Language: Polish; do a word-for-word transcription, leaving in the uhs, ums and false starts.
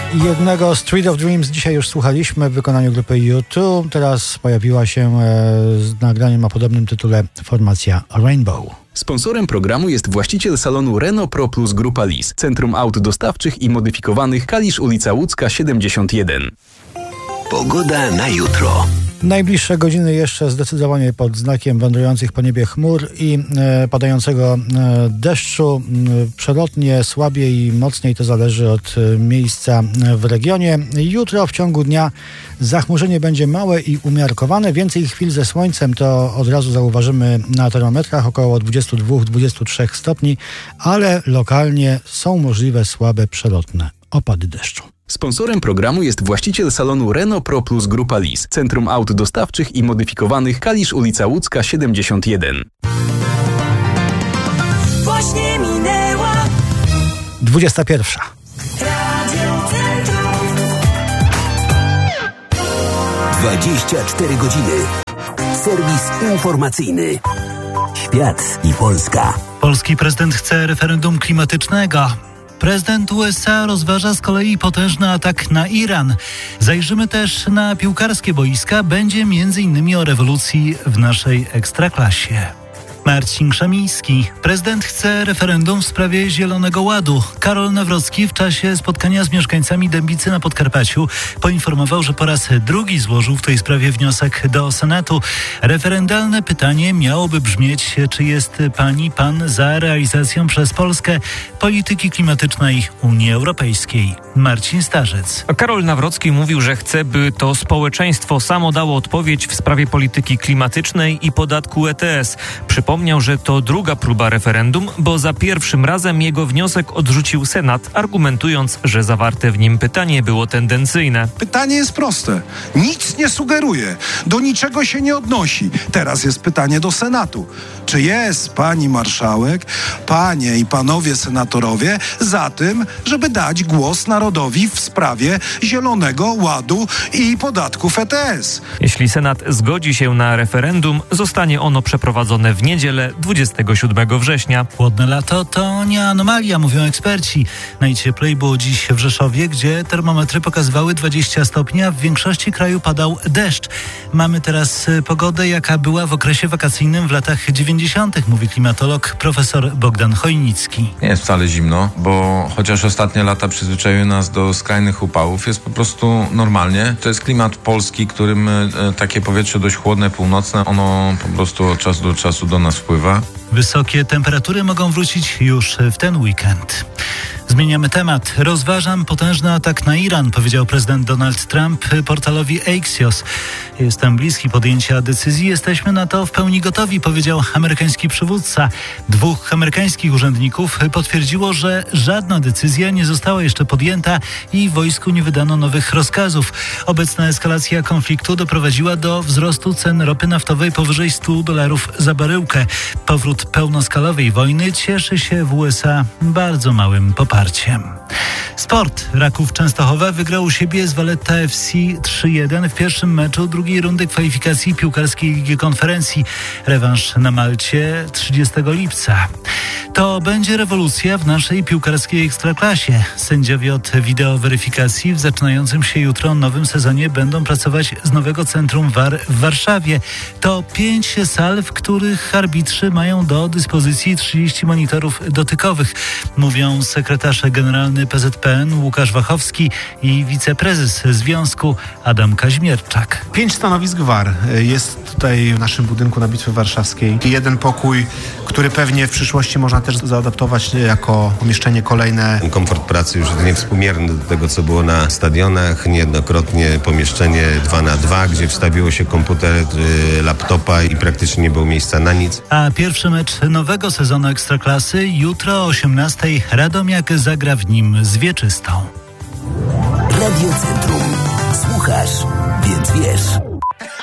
Jednego Street of Dreams dzisiaj już słuchaliśmy w wykonaniu grupy U dwa. Teraz pojawiła się z nagraniem o podobnym tytule formacja Rainbow. Sponsorem programu jest właściciel salonu Renault Pro Plus Grupa Lis, Centrum Aut Dostawczych i Modyfikowanych, Kalisz, ulica Łódzka siedemdziesiąt jeden. Pogoda na jutro. Najbliższe godziny jeszcze zdecydowanie pod znakiem wędrujących po niebie chmur i e, padającego e, deszczu. E, przelotnie, słabiej i mocniej to zależy od e, miejsca w regionie. Jutro w ciągu dnia zachmurzenie będzie małe i umiarkowane. Więcej chwil ze słońcem to od razu zauważymy na termometrach, około dwadzieścia dwa do dwudziestu trzech stopni, ale lokalnie są możliwe słabe przelotne opady deszczu. Sponsorem programu jest właściciel salonu Renault Pro Plus Grupa Lis, Centrum Aut Dostawczych i Modyfikowanych, Kalisz, ulica Łódzka siedemdziesiąt jeden. Właśnie minęła dwudziesta pierwsza. dwadzieścia cztery godziny. Serwis informacyjny. Świat i Polska. Polski prezydent chce referendum klimatycznego. Prezydent U S A rozważa z kolei potężny atak na Iran. Zajrzymy też na piłkarskie boiska. Będzie między innymi o rewolucji w naszej ekstraklasie. Marcin Krzemiński. Prezydent chce referendum w sprawie Zielonego Ładu. Karol Nawrocki w czasie spotkania z mieszkańcami Dębicy na Podkarpaciu poinformował, że po raz drugi złożył w tej sprawie wniosek do Senatu. Referendalne pytanie miałoby brzmieć, czy jest pani, pan za realizacją przez Polskę polityki klimatycznej Unii Europejskiej. Marcin Starzec. Karol Nawrocki mówił, że chce, by to społeczeństwo samo dało odpowiedź w sprawie polityki klimatycznej i podatku E T S. Przypomniał, że to druga próba referendum, bo za pierwszym razem jego wniosek odrzucił Senat, argumentując, że zawarte w nim pytanie było tendencyjne. Pytanie jest proste. Nic nie sugeruje. Do niczego się nie odnosi. Teraz jest pytanie do Senatu. Czy jest pani marszałek, panie i panowie senatorowie za tym, żeby dać głos narodowi w sprawie Zielonego Ładu i podatków E T S? Jeśli Senat zgodzi się na referendum, zostanie ono przeprowadzone w niedzielę dwudziestego siódmego września. Chłodne lato to nie anomalia, mówią eksperci. Najcieplej było dziś w Rzeszowie, gdzie termometry pokazywały dwadzieścia stopni, a w większości kraju padał deszcz. Mamy teraz pogodę, jaka była w okresie wakacyjnym w latach dziewięćdziesiątych, mówi klimatolog profesor Bogdan Chojnicki. Nie jest wcale zimno, bo chociaż ostatnie lata przyzwyczaiły nas do skrajnych upałów, jest po prostu normalnie. To jest klimat polski, którym takie powietrze dość chłodne, północne, ono po prostu od czasu do czasu do nas wpływa. Wysokie temperatury mogą wrócić już w ten weekend. Zmieniamy temat. Rozważam potężny atak na Iran, powiedział prezydent Donald Trump portalowi Axios. Jestem bliski podjęcia decyzji, jesteśmy na to w pełni gotowi, powiedział amerykański przywódca. Dwóch amerykańskich urzędników potwierdziło, że żadna decyzja nie została jeszcze podjęta i wojsku nie wydano nowych rozkazów. Obecna eskalacja konfliktu doprowadziła do wzrostu cen ropy naftowej powyżej stu dolarów za baryłkę. Powrót pełnoskalowej wojny cieszy się w U S A bardzo małym poparciem. Sport. Raków Częstochowa wygrał u siebie z Valletta F C trzy jeden w pierwszym meczu drugiej rundy kwalifikacji piłkarskiej Ligi Konferencji. Rewanż na Malcie trzydziestego lipca. To będzie rewolucja w naszej piłkarskiej ekstraklasie. Sędziowie od wideoweryfikacji w zaczynającym się jutro nowym sezonie będą pracować z nowego centrum V A R w Warszawie. To pięć sal, w których arbitrzy mają do dyspozycji trzydzieści monitorów dotykowych, mówią sekretarz generalny P Z P N Łukasz Wachowski i wiceprezes związku Adam Kaźmierczak. Pięć stanowisk V A R jest tutaj w naszym budynku na Bitwie Warszawskiej. Jeden pokój, który pewnie w przyszłości można też zaadaptować jako pomieszczenie kolejne. Komfort pracy już niewspółmierny do tego, co było na stadionach. Niejednokrotnie pomieszczenie dwa na dwa, gdzie wstawiło się komputer, laptopa i praktycznie nie było miejsca na nic. A pierwszy mecz nowego sezonu Ekstraklasy jutro o osiemnastej. Radomiak zagra w nim z Wieczystą. Radio Centrum. Słuchasz, więc wiesz.